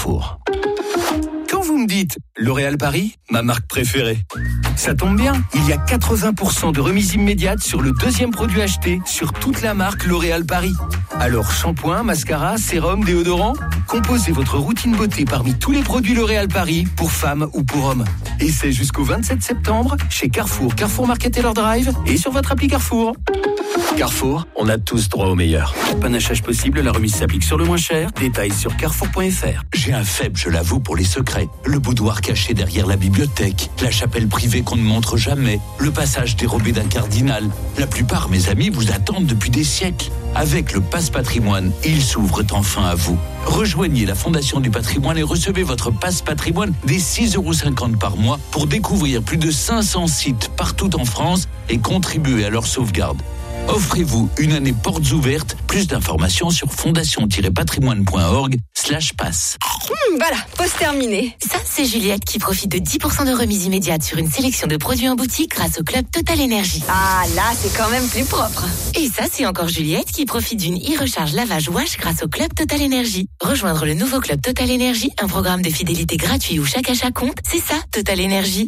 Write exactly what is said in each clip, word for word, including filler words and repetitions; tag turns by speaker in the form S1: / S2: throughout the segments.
S1: Carrefour.
S2: Quand vous me dites L'Oréal Paris, ma marque préférée, ça tombe bien, il y a quatre-vingts pour cent de remise immédiate sur le deuxième produit acheté sur toute la marque L'Oréal Paris. Alors shampoing, mascara, sérum, déodorant, composez votre routine beauté parmi tous les produits L'Oréal Paris pour femmes ou pour hommes. Et c'est jusqu'au vingt-sept septembre chez Carrefour, Carrefour Market Taylor Drive et sur votre appli Carrefour. Carrefour, on a tous droit au meilleur. Panachage possible, la remise s'applique sur le moins cher. Détails sur carrefour point f r.
S1: J'ai un faible, je l'avoue, pour les secrets. Le boudoir caché derrière la bibliothèque, la chapelle privée qu'on ne montre jamais, le passage dérobé d'un cardinal. La plupart, mes amis, vous attendent depuis des siècles. Avec le Pass Patrimoine, ils s'ouvrent enfin à vous. Rejoignez la Fondation du Patrimoine et recevez votre Pass Patrimoine dès six euros cinquante par mois pour découvrir plus de cinq cents sites partout en France et contribuer à leur sauvegarde. Offrez-vous une année portes ouvertes. Plus d'informations sur fondation-patrimoine.org slash pass.
S3: Mmh, voilà, pause terminée.
S4: Ça, c'est Juliette qui profite de dix pour cent de remise immédiate sur une sélection de produits en boutique grâce au club Total Énergie.
S3: Ah, là, c'est quand même plus propre.
S4: Et ça, c'est encore Juliette qui profite d'une e-recharge lavage wash grâce au club Total Énergie. Rejoindre le nouveau club Total Énergie, un programme de fidélité gratuit où chaque achat compte, c'est ça, Total Énergie.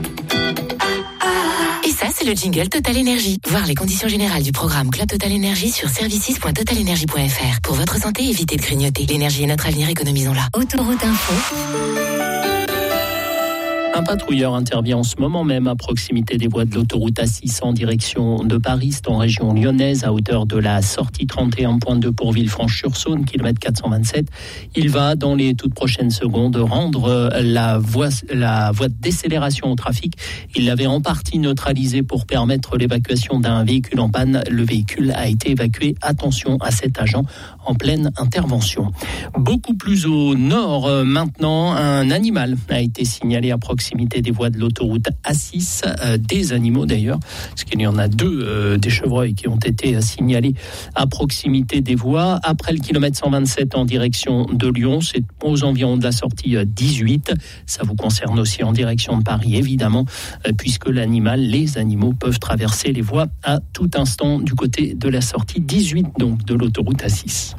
S4: Et ça, c'est le jingle Total Énergie. Voir les conditions générales du programme Club Total Énergie sur services point total énergie point f r. Pour votre santé, évitez de grignoter. L'énergie est notre avenir, économisons-la.
S5: Autoroute Info.
S6: Un patrouilleur intervient en ce moment même à proximité des voies de l'autoroute A six en direction de Paris, c'est en région lyonnaise, à hauteur de la sortie trente et un point deux pour Villefranche-sur-Saône, kilomètre quatre cent vingt-sept. Il va, dans les toutes prochaines secondes, rendre la voie, la voie de décélération au trafic. Il l'avait en partie neutralisée pour permettre l'évacuation d'un véhicule en panne. Le véhicule a été évacué. Attention à cet agent en pleine intervention. Beaucoup plus au nord, maintenant, un animal a été signalé à proximité proximité des voies de l'autoroute A six, euh, des animaux d'ailleurs, parce qu'il y en a deux, euh, des chevreuils qui ont été signalés à proximité des voies. Après le kilomètre cent vingt-sept en direction de Lyon, c'est aux environs de la sortie dix-huit. Ça vous concerne aussi en direction de Paris, évidemment, euh, puisque l'animal, les animaux peuvent traverser les voies à tout instant du côté de la sortie dix-huit, donc de l'autoroute A six.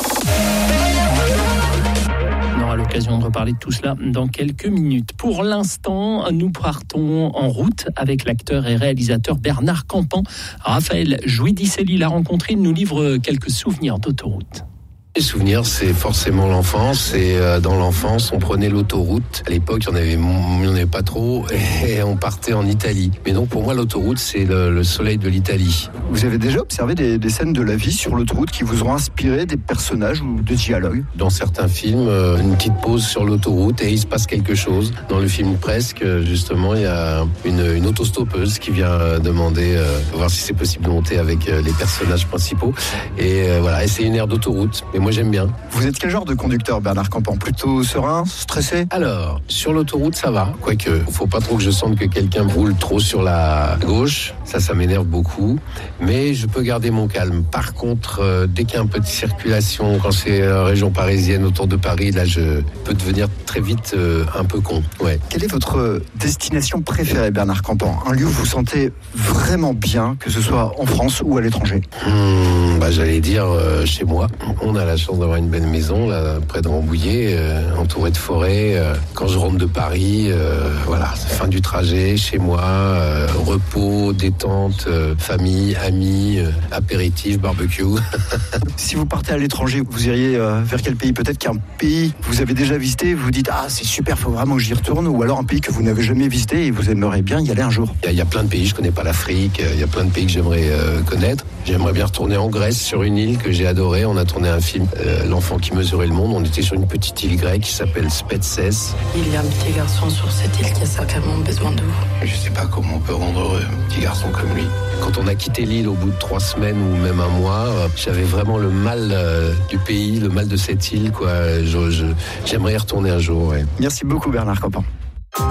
S6: On aura l'occasion de reparler de tout cela dans quelques minutes. Pour l'instant, nous partons en route avec l'acteur et réalisateur Bernard Campan. Raphaël Jouy-Disselli l'a rencontré, il nous livre quelques souvenirs d'autoroute.
S7: Les souvenirs, c'est forcément l'enfance. Et euh, dans l'enfance, on prenait l'autoroute. À l'époque, il n'y en avait, il n'y en avait pas trop. Et on partait en Italie. Mais donc, pour moi, l'autoroute, c'est le, le soleil de l'Italie.
S8: Vous avez déjà observé des, des scènes de la vie sur l'autoroute qui vous ont inspiré des personnages ou des dialogues ?
S7: Dans certains films, euh, une petite pause sur l'autoroute et il se passe quelque chose. Dans le film Presque, justement, il y a une, une autostoppeuse qui vient demander euh, voir si c'est possible de monter avec euh, les personnages principaux. Et euh, voilà, et c'est une aire d'autoroute. Et moi, j'aime bien.
S8: Vous êtes quel genre de conducteur, Bernard Campan ? Plutôt serein, stressé ?
S7: Alors, sur l'autoroute, ça va. Quoique, faut pas trop que je sente que quelqu'un roule trop sur la gauche. Ça, ça m'énerve beaucoup. Mais je peux garder mon calme. Par contre, euh, dès qu'il y a un peu de circulation, quand c'est euh, région parisienne autour de Paris, là, je peux devenir très vite euh, un peu con. Ouais.
S8: Quelle est votre destination préférée, Bernard Campan ? Un lieu où vous vous sentez vraiment bien, que ce soit en France ou à l'étranger ?
S7: Hum, bah, j'allais dire euh, chez moi. On a la chance d'avoir une belle maison, là, près de Rambouillet, euh, entourée de forêts. Euh, quand je rentre de Paris, euh, voilà, fin du trajet, chez moi, euh, repos, détente, euh, famille, amis, euh, apéritif, barbecue.
S8: Si vous partez à l'étranger, vous iriez euh, vers quel pays ? Peut-être qu'un pays que vous avez déjà visité, vous dites « Ah, c'est super, faut vraiment que j'y retourne » ou alors un pays que vous n'avez jamais visité et vous aimeriez bien y aller un jour.
S7: Il y, y a plein de pays, je connais pas l'Afrique, il y a plein de pays que j'aimerais euh, connaître. J'aimerais bien retourner en Grèce, sur une île que j'ai adorée. On a tourné un film, euh, L'enfant qui mesurait le monde. On était sur une petite île grecque qui s'appelle Spetses.
S9: Il y a un petit garçon sur cette île qui a certainement besoin de vous.
S7: Je sais pas comment on peut rendre heureux un petit garçon comme lui. Quand on a quitté l'île au bout de trois semaines ou même un mois, euh, j'avais vraiment le mal euh, du pays, le mal de cette île, quoi. Je, je, j'aimerais y retourner un jour, ouais.
S8: Merci beaucoup, Bernard Campan.